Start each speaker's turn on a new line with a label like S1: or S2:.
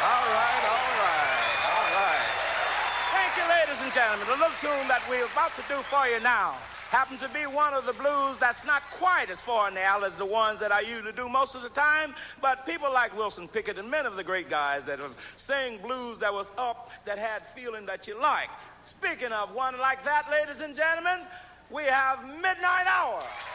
S1: Thank you, ladies and gentlemen. The little tune that we're about to do for you now happens to be one of the blues that's not quite as foreign now as the ones that I usually do most of the time, but people like Wilson Pickett and many of the great guys that have sang blues that was up, that had feeling that you like. Speaking of one like that, ladies and gentlemen, we have Midnight Hour.